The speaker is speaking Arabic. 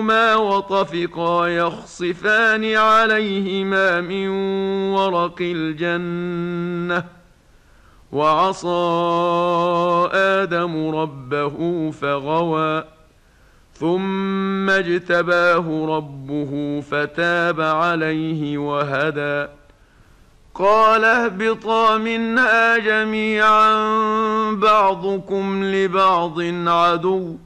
فَأَكَلَهُمَا وَطَفِقَا يَخْصِفَانِ عَلَيْهِمَا مِن وَرَقِ الْجَنَّةِ وَعَصَىٰ آدَمُ رَبَّهُ فَغَوَىٰ ثُمَّ اجْتَبَاهُ رَبُّهُ فَتَابَ عَلَيْهِ وَهَدَىٰ قَالَ اهْبِطَا مِنْهَا جَمِيعًا بَعْضُكُمْ لِبَعْضٍ عَدُوٌّ